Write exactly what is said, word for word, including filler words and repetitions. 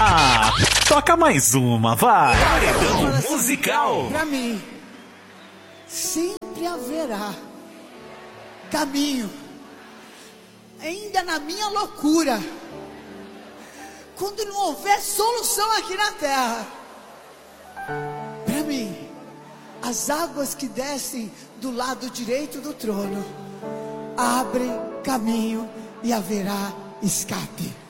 Ah, toca mais uma, vai. Paredão assim, musical. Pra mim, sempre haverá caminho, ainda na minha loucura, quando não houver solução aqui na terra. Pra mim, as águas que descem do lado direito do trono abrem caminho e haverá escape.